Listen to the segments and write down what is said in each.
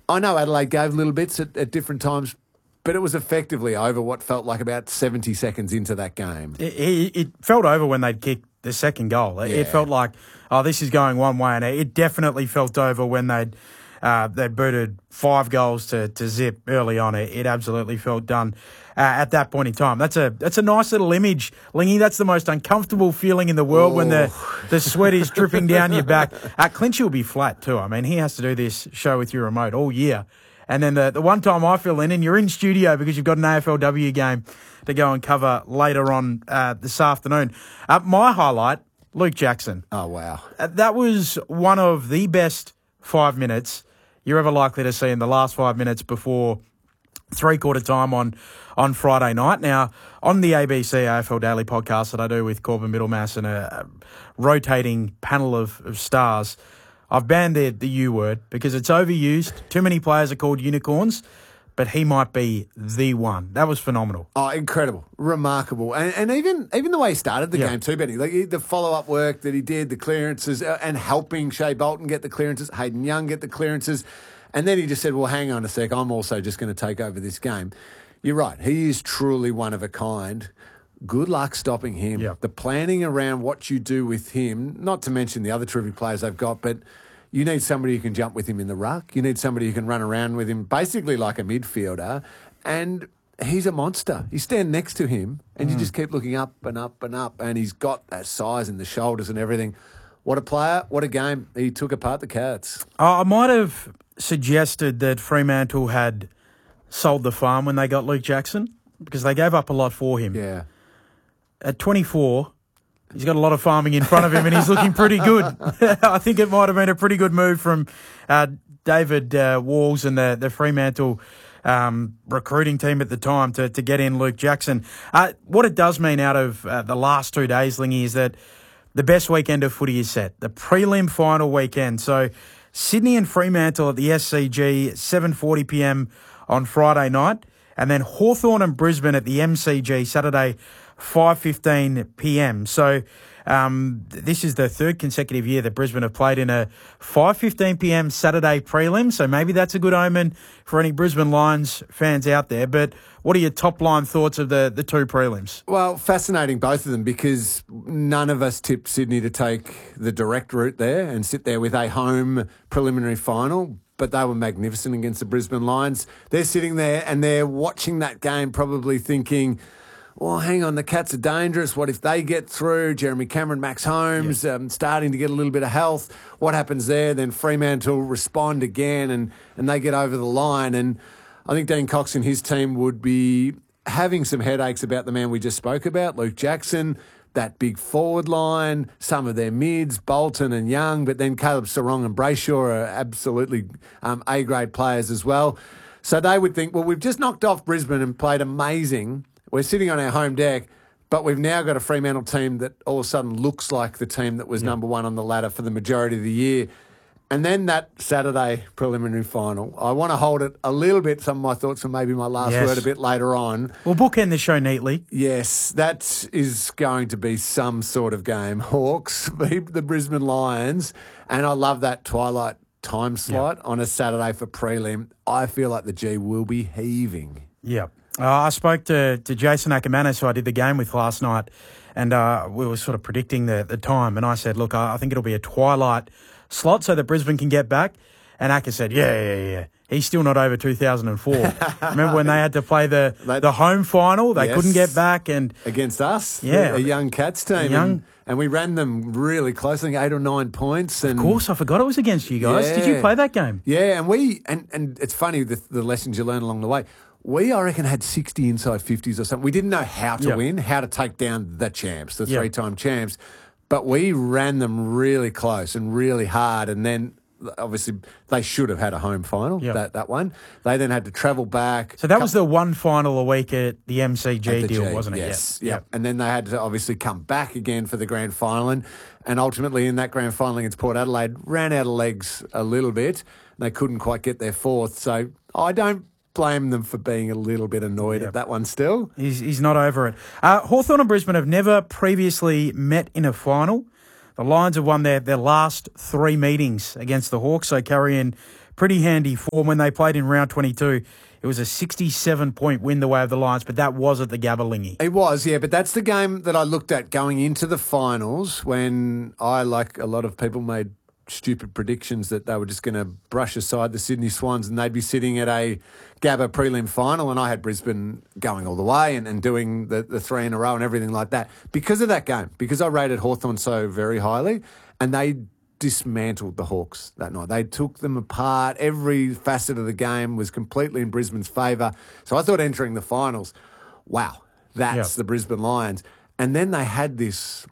I know Adelaide gave little bits at different times, but it was effectively over what felt like about 70 seconds into that game. It felt over when they'd kicked the second goal. It felt like, this is going one way, and it definitely felt over when they'd booted 5 goals to zip early on. It absolutely felt done at that point in time. That's a nice little image, Lingy. That's the most uncomfortable feeling in the world when the sweat is dripping down your back. Clinch will be flat too. I mean, he has to do this show with your remote all year. And then the one time I fill in and you're in studio because you've got an AFLW game to go and cover later on this afternoon. My highlight, Luke Jackson. Oh, wow. That was one of the best 5 minutes you're ever likely to see in the last 5 minutes before three-quarter time on Friday night. Now, on the ABC AFL Daily podcast that I do with Corbin Middlemass and a rotating panel of stars, I've banned the U word because it's overused. Too many players are called unicorns, but he might be the one. That was phenomenal. Oh, incredible. Remarkable. And even the way he started the game too, Benny. Like the follow-up work that he did, the clearances, and helping Shea Bolton get the clearances, Hayden Young get the clearances. And then he just said, well, hang on a sec, I'm also just going to take over this game. You're right. He is truly one of a kind. Good luck stopping him. Yep. The planning around what you do with him, not to mention the other terrific players they've got, but you need somebody who can jump with him in the ruck. You need somebody who can run around with him basically like a midfielder. And he's a monster. You stand next to him and you just keep looking up and up and up, and he's got that size in the shoulders and everything. What a player. What a game. He took apart the Cats. I might have suggested that Fremantle had sold the farm when they got Luke Jackson because they gave up a lot for him. Yeah. At 24, he's got a lot of farming in front of him and he's looking pretty good. I think it might have been a pretty good move from David Walls and the Fremantle recruiting team at the time to get in Luke Jackson. What it does mean out of the last 2 days, Lingy, is that the best weekend of footy is set, the prelim final weekend. So Sydney and Fremantle at the SCG, 7:40pm on Friday night, and then Hawthorn and Brisbane at the MCG Saturday, 5:15pm. So this is the third consecutive year that Brisbane have played in a 5:15pm Saturday prelim. So maybe that's a good omen for any Brisbane Lions fans out there. But what are your top line thoughts of the two prelims? Well, fascinating, both of them, because none of us tipped Sydney to take the direct route there and sit there with a home preliminary final. But they were magnificent against the Brisbane Lions. They're sitting there and they're watching that game probably thinking, well, hang on, the Cats are dangerous. What if they get through? Jeremy Cameron, Max Holmes, starting to get a little bit of health. What happens there? Then Fremantle respond again and they get over the line. And I think Dean Cox and his team would be having some headaches about the man we just spoke about, Luke Jackson, that big forward line, some of their mids, Bolton and Young, but then Caleb Sarong and Brayshaw are absolutely A-grade players as well. So they would think, well, we've just knocked off Brisbane and played amazing. We're sitting on our home deck, but we've now got a Fremantle team that all of a sudden looks like the team that was number one on the ladder for the majority of the year. And then that Saturday preliminary final, I want to hold it a little bit, some of my thoughts and maybe my last word a bit later on. We'll bookend the show neatly. Yes, that is going to be some sort of game. Hawks beat the Brisbane Lions, and I love that twilight time slot on a Saturday for prelim. I feel like the G will be heaving. Yeah. I spoke to Jason Ackermanis, who I did the game with last night, and we were sort of predicting the time, and I said, look, I think it'll be a twilight slot so that Brisbane can get back. And Acker said, yeah. He's still not over 2004. Remember when they had to play the home final? They couldn't get back. And against us, yeah, a young Cats team. And we ran them really close, I think 8 or 9 points. And of course, I forgot it was against you guys. Did you play that game? Yeah, and it's funny, the lessons you learn along the way. We, I reckon, had 60 inside 50s or something. We didn't know how to win, how to take down the champs, the three-time champs. But we ran them really close and really hard. And then, obviously, they should have had a home final, that one. They then had to travel back. So that was the one final a week at the MCG deal, wasn't it? Yes. Yep. And then they had to obviously come back again for the grand final. And ultimately, in that grand final against Port Adelaide, ran out of legs a little bit. They couldn't quite get their fourth. So I don't blame them for being a little bit annoyed at that one still. He's not over it. Hawthorn and Brisbane have never previously met in a final. The Lions have won their last 3 meetings against the Hawks, so carrying pretty handy form. When they played in round 22, it was a 67-point win the way of the Lions, but that was at the Gabberlingi. It was, yeah, but that's the game that I looked at going into the finals when I, like a lot of people, made stupid predictions that they were just going to brush aside the Sydney Swans and they'd be sitting at a Gabba prelim final, and I had Brisbane going all the way and doing the three in a row and everything like that because of that game, because I rated Hawthorn so very highly, and they dismantled the Hawks that night. They took them apart. Every facet of the game was completely in Brisbane's favour. So I thought entering the finals, wow, that's the Brisbane Lions. And then they had this,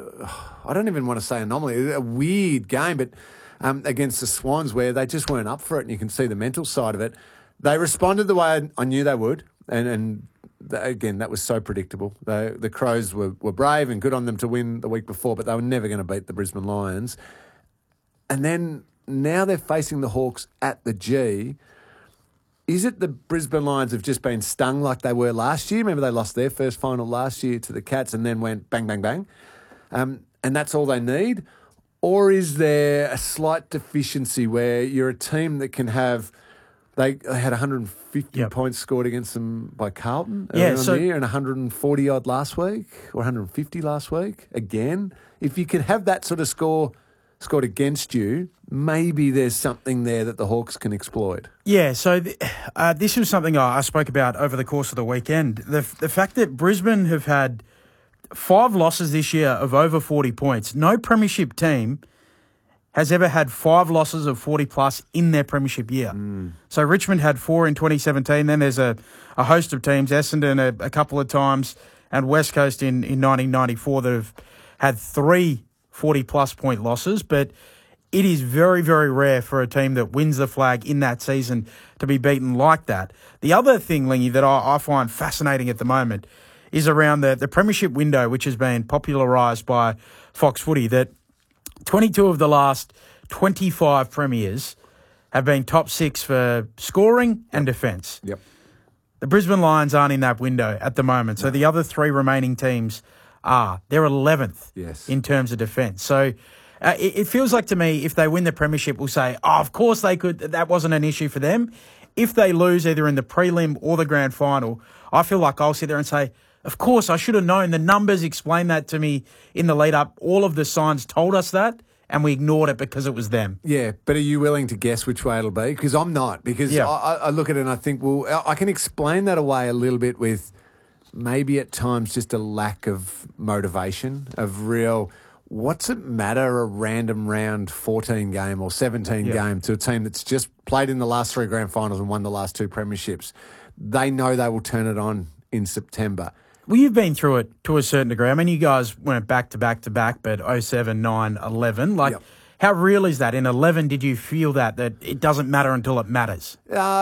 I don't even want to say anomaly, a weird game, but against the Swans where they just weren't up for it, and you can see the mental side of it. They responded the way I knew they would, and again, that was so predictable. The Crows were brave and good on them to win the week before, but they were never going to beat the Brisbane Lions. And then now they're facing the Hawks at the G. Is it the Brisbane Lions have just been stung like they were last year? Remember they lost their first final last year to the Cats and then went bang, bang, bang. And that's all they need? Or is there a slight deficiency where you're a team that can have... They had 150 points scored against them by Carlton earlier on the year, and 140-odd last week, or 150 last week, again. If you can have that sort of score scored against you, maybe there's something there that the Hawks can exploit. Yeah, so this was something I spoke about over the course of the weekend. The fact that Brisbane have had 5 losses this year of over 40 points. No premiership team has ever had 5 losses of 40-plus in their premiership year. So Richmond had 4 in 2017. Then there's a host of teams, Essendon a couple of times, and West Coast in 1994 that have had 3 40-plus point losses. But it is very, very rare for a team that wins the flag in that season to be beaten like that. The other thing, Lingy, that I find fascinating at the moment is around the premiership window, which has been popularised by Fox Footy, that 22 of the last 25 premiers have been top 6 for scoring and defence. Yep. The Brisbane Lions aren't in that window at the moment. So the other 3 remaining teams are. They're 11th in terms of defence. So it feels like to me, if they win the premiership, we'll say, of course they could. That wasn't an issue for them. If they lose either in the prelim or the grand final, I feel like I'll sit there and say, of course, I should have known. The numbers explained that to me in the lead up. All of the signs told us that, and we ignored it because it was them. Yeah, but are you willing to guess which way it'll be? Because I'm not. Because I look at it and I think, well, I can explain that away a little bit with maybe at times just a lack of motivation, of real, what's it matter a random round 14 game or 17 game to a team that's just played in the last 3 grand finals and won the last 2 premierships? They know they will turn it on in September. Well, you've been through it to a certain degree. I mean, you guys went back to back to back, but 07, 9, 11. Like, how real is that? In 11, did you feel that it doesn't matter until it matters?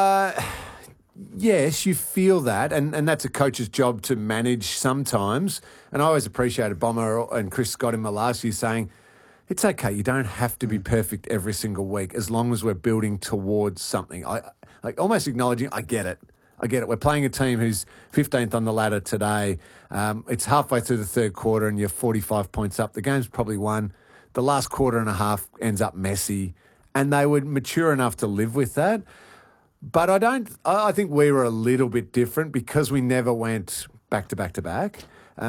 Yes, you feel that, and that's a coach's job to manage sometimes. And I always appreciated Bomber and Chris Scott in my last year saying, it's okay, you don't have to be perfect every single week as long as we're building towards something. I like almost acknowledging, I get it. We're playing a team who's 15th on the ladder today. It's halfway through the third quarter and you're 45 points up. The game's probably won. The last quarter and a half ends up messy. And they were mature enough to live with that. But I think we were a little bit different because we never went back to back to back.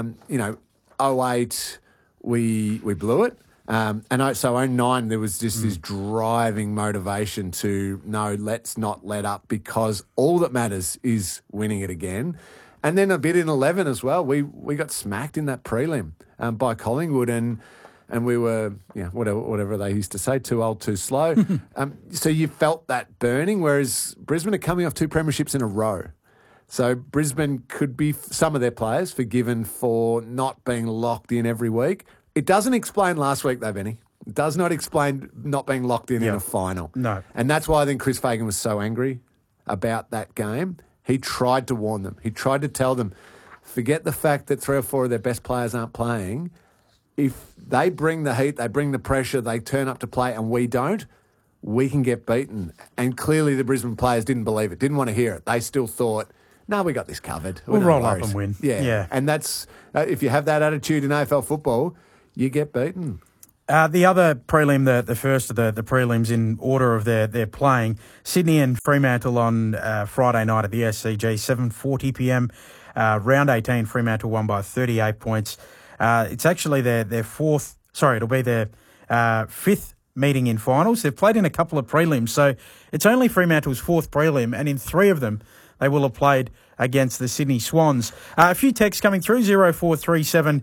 08, we blew it. So 09, there was just this driving motivation to, no, let's not let up because all that matters is winning it again. And then a bit in 11 as well. We got smacked in that prelim by Collingwood and we were, whatever they used to say, too old, too slow. So you felt that burning, whereas Brisbane are coming off 2 premierships in a row. So Brisbane could be, some of their players, forgiven for not being locked in every week. It doesn't explain last week, though, Benny. It does not explain not being locked in a final. No. And that's why I think Chris Fagan was so angry about that game. He tried to warn them. He tried to tell them, forget the fact that 3 or 4 of their best players aren't playing. If they bring the heat, they bring the pressure, they turn up to play and we don't, we can get beaten. And clearly the Brisbane players didn't believe it, didn't want to hear it. They still thought, no, we got this covered. We'll roll up and win. Yeah. And that's, if you have that attitude in AFL football, you get beaten. The other prelim, the first of the prelims in order of their playing, Sydney and Fremantle on Friday night at the SCG, 7:40 p.m. Round 18, Fremantle won by 38 points. It's actually their fourth, it'll be their fifth meeting in finals. They've played in a couple of prelims, so it's only Fremantle's fourth prelim, and in three of them, they will have played against the Sydney Swans. A few texts coming through, 0437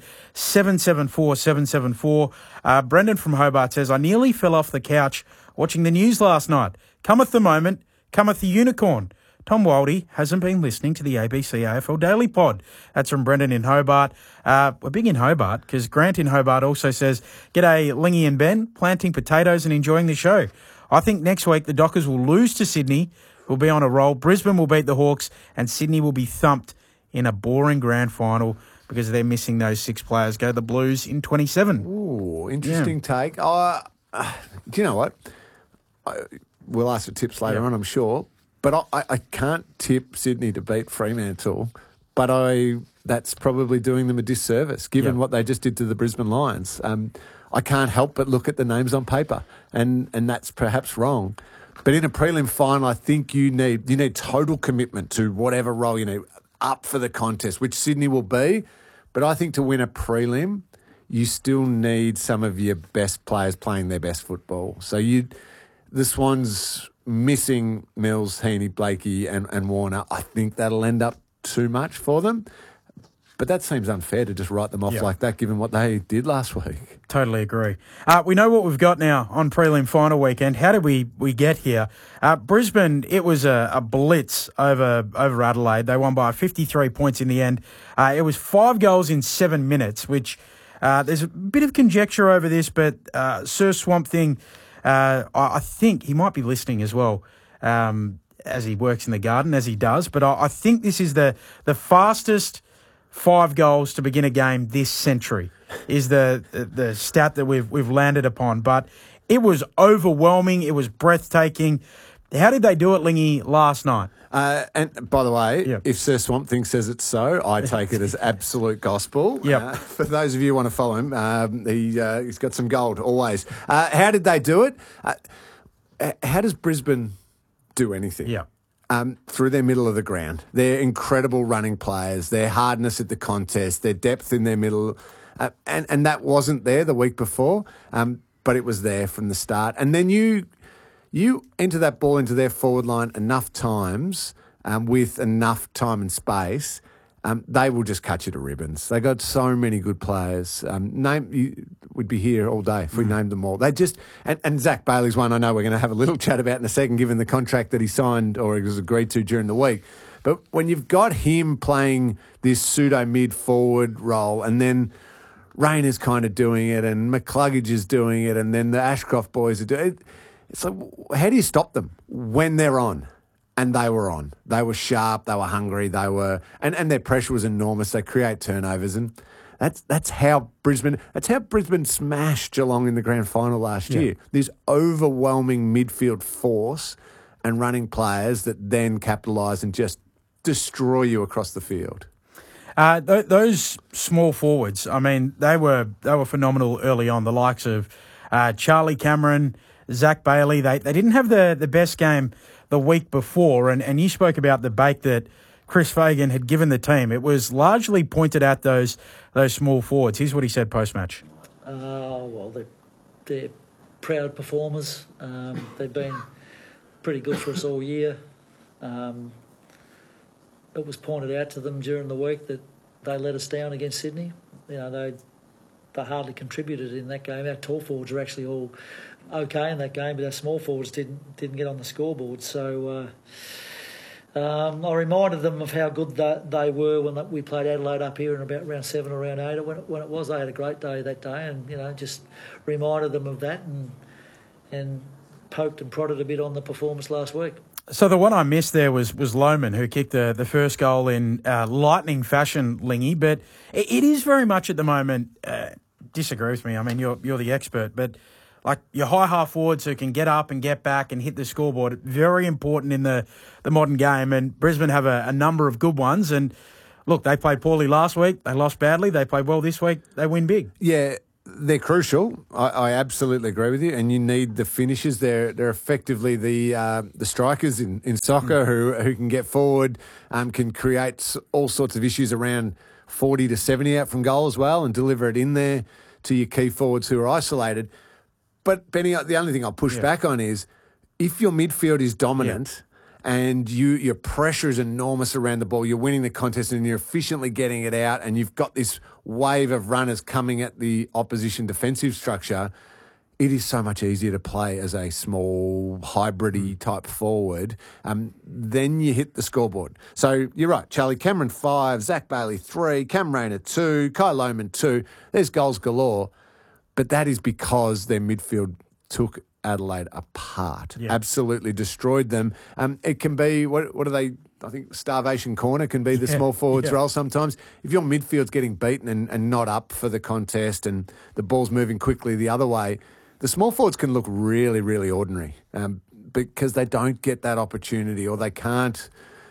774 774. Brendan from Hobart says, I nearly fell off the couch watching the news last night. Cometh the moment, cometh the unicorn. Tom Waldie hasn't been listening to the ABC AFL Daily Pod. That's from Brendan in Hobart. We're big in Hobart because Grant in Hobart also says, G'day, Lingy and Ben, planting potatoes and enjoying the show. I think next week the Dockers will lose to Sydney. We'll be on a roll. Brisbane will beat the Hawks and Sydney will be thumped in a boring grand final because they're missing those 6 players. Go the Blues in 27. Ooh, interesting take. Do you know what? We'll ask for tips later on, I'm sure. But I can't tip Sydney to beat Fremantle, but that's probably doing them a disservice, given what they just did to the Brisbane Lions. I can't help but look at the names on paper, and that's perhaps wrong. But in a prelim final, I think you need total commitment to whatever role you need, up for the contest, which Sydney will be. But I think to win a prelim, you still need some of your best players playing their best football. So the Swans missing Mills, Heaney, Blakey and Warner, I think that'll end up too much for them. But that seems unfair to just write them off like that, given what they did last week. Totally agree. We know what we've got now on prelim final weekend. How did we get here? Brisbane, it was a blitz over Adelaide. They won by 53 points in the end. It was 5 goals in 7 minutes, which there's a bit of conjecture over this, but Sir Swamp Thing, I think he might be listening as well, as he works in the garden, as he does. But I think this is the fastest 5 goals to begin a game this century is the stat that we've landed upon. But it was overwhelming. It was breathtaking. How did they do it, Lingy, last night? And by the way, if Sir Swamp Thing says it's so, I take it as absolute gospel. For those of you who want to follow him, he's got some gold always. How did they do it? How does Brisbane do anything? Through their middle of the ground. Their incredible running players, their hardness at the contest, their depth in their middle. And that wasn't there the week before, but it was there from the start. And then you enter that ball into their forward line enough times with enough time and space, they will just cut you to ribbons. They got so many good players. We'd be here all day if we named them all. They just and Zach Bailey's one I know we're going to have a little chat about in a second, given the contract that he signed or he was agreed to during the week. But when you've got him playing this pseudo mid forward role, and then Rayner's kind of doing it, and McCluggage is doing it, and then the Ashcroft boys are doing it. It's like, how do you stop them when they're on? And they were on. They were sharp. They were hungry. They were, and their pressure was enormous. They create turnovers, and that's how Brisbane. That's how Brisbane smashed Geelong in the grand final last year. This overwhelming midfield force and running players that then capitalise and just destroy you across the field. Those small forwards, I mean, they were phenomenal early on. The likes of Charlie Cameron, Zach Bailey. They didn't have the best game the week before, and you spoke about the bait that Chris Fagan had given the team. It was largely pointed at those small forwards. Here's what he said post-match. Well, they're proud performers. They've been pretty good for us all year. It was pointed out to them during the week that they let us down against Sydney. You know, they hardly contributed in that game. Our tall forwards were actually all okay in that game, but our small forwards didn't get on the scoreboard. So I reminded them of how good they were when we played Adelaide up here in about round 7 or round 8. When it was, they had a great day that day, and just reminded them of that and poked and prodded a bit on the performance last week. So the one I missed there was Lohman, who kicked the first goal in lightning fashion, Lingy. But it is very much at the moment. Disagree with me. I mean, you're the expert, but like your high half forwards who can get up and get back and hit the scoreboard, very important in the modern game. And Brisbane have a number of good ones. And look, they played poorly last week. They lost badly. They played well this week. They win big. Yeah. they're crucial. I absolutely agree with you. And you need the finishers. They're effectively the strikers in soccer who can get forward, can create all sorts of issues around 40 to 70 out from goal as well and deliver it in there to your key forwards who are isolated. But, Benny, the only thing I'll push back on is if your midfield is dominant and your pressure is enormous around the ball, you're winning the contest and you're efficiently getting it out and you've got this wave of runners coming at the opposition defensive structure, it is so much easier to play as a small, hybrid-y type forward. Then you hit the scoreboard. So you're right. Charlie Cameron 5, Zach Bailey 3, Cam Rayner 2, Kai Lohmann 2. There's goals galore. But that is because their midfield took Adelaide apart. Yeah. Absolutely destroyed them. It can be, what are they, I think starvation corner can be the small forwards role sometimes. If your midfield's getting beaten and not up for the contest and the ball's moving quickly the other way, the small forwards can look really, really ordinary because they don't get that opportunity or they can't,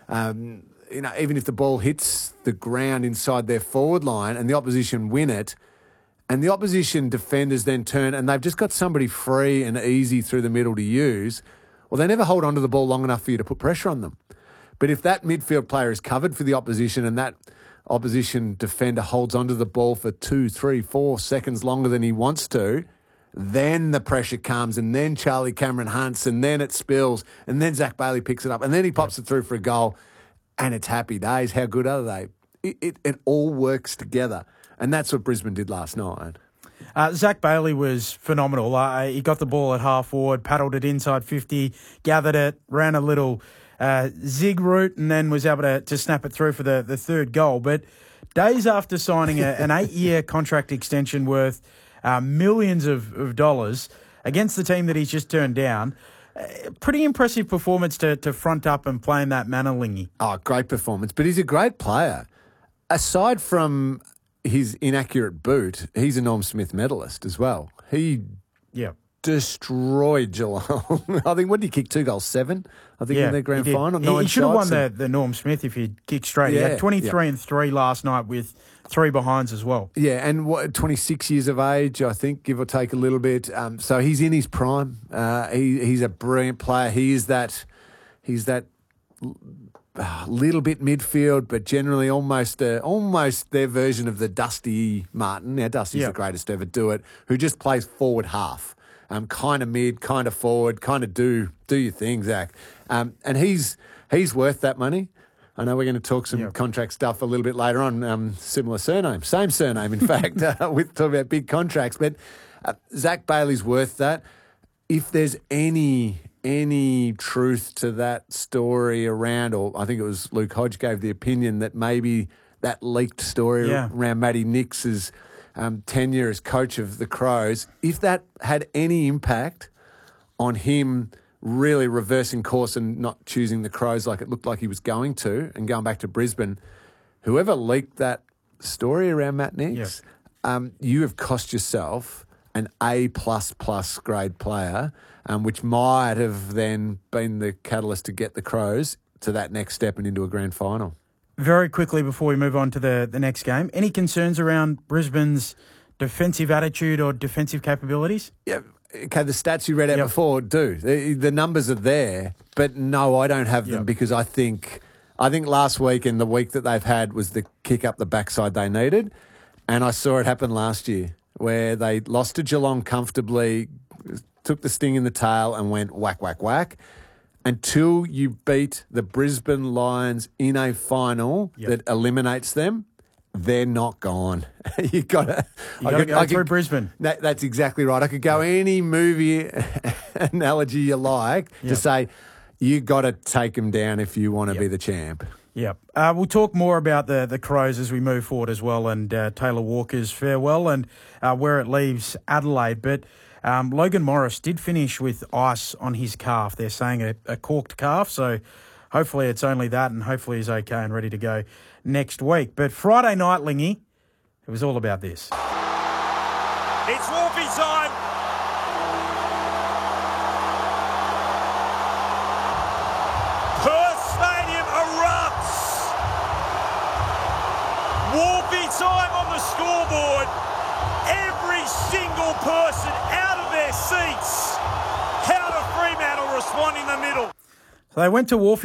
even if the ball hits the ground inside their forward line and the opposition win it, and the opposition defenders then turn and they've just got somebody free and easy through the middle to use, well, they never hold onto the ball long enough for you to put pressure on them. But if that midfield player is covered for the opposition and that opposition defender holds onto the ball for 2, 3, 4 seconds longer than he wants to, then the pressure comes and then Charlie Cameron hunts and then it spills and then Zach Bailey picks it up and then he pops it through for a goal and it's happy days. How good are they? It all works together. And that's what Brisbane did last night. Zach Bailey was phenomenal. He got the ball at half forward, paddled it inside 50, gathered it, ran a little zig route and then was able to snap it through for the third goal. But days after signing an 8-year contract extension worth millions of dollars against the team that he's just turned down, pretty impressive performance to front up and play in that manner, Lingy. Oh, great performance. But he's a great player. Aside from his inaccurate boot, he's a Norm Smith medalist as well. He destroyed Geelong. I think, what did he kick? 2 goals, 7? I think in the grand final. He should have won the Norm Smith if he'd kicked straight. He had 23 and 3 last night with 3 behinds as well. Yeah, and 26 years of age, I think, give or take a little bit. So he's in his prime. He's a brilliant player. He's that little bit midfield, but generally almost their version of the Dusty Martin. Now, Dusty's the greatest to ever do it, who just plays forward half, kind of mid, kind of forward, kind of do your thing, Zach. And he's worth that money. I know we're going to talk some contract stuff a little bit later on. Similar surname, same surname, in fact, with talking about big contracts. But Zach Bailey's worth that. If there's any truth to that story around, or I think it was Luke Hodge gave the opinion that maybe that leaked story around Matty Nix's tenure as coach of the Crows, if that had any impact on him really reversing course and not choosing the Crows like it looked like he was going to and going back to Brisbane, whoever leaked that story around Matt Nix, you have cost yourself an A++ grade player, which might have then been the catalyst to get the Crows to that next step and into a grand final. Very quickly before we move on to the next game, any concerns around Brisbane's defensive attitude or defensive capabilities? Yeah, okay, the stats you read out before do. The numbers are there, but no, I don't have them because I think last week and the week that they've had was the kick up the backside they needed, and I saw it happen last year where they lost to Geelong comfortably, took the sting in the tail and went whack, whack, whack. Until you beat the Brisbane Lions in a final that eliminates them, they're not gone. you got to go through Brisbane. That's exactly right. I could go any movie analogy you like to say you got to take them down if you want to be the champ. Yep. We'll talk more about the Crows as we move forward as well, and Taylor Walker's farewell and where it leaves Adelaide. But Logan Morris did finish with ice on his calf. They're saying a corked calf, so hopefully it's only that, and hopefully he's okay and ready to go next week. But Friday night, Lingy, it was all about this. It's Wolfie time. Perth Stadium erupts. Wolfie time on the scoreboard. Every single person out of their seats. How did Fremantle respond in the middle? So they went to Wharfie